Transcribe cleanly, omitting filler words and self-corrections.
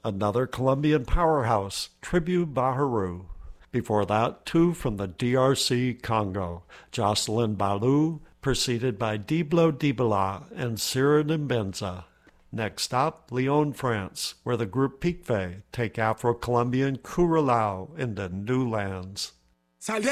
another Colombian powerhouse, Tribu Baharu. Before that, two from the DRC Congo, Jocelyn Balou, preceded by Diblo Dibala and Cyril Mbenza. Next stop, Lyon, France, where the group Picve take Afro-Colombian Curulao into new lands.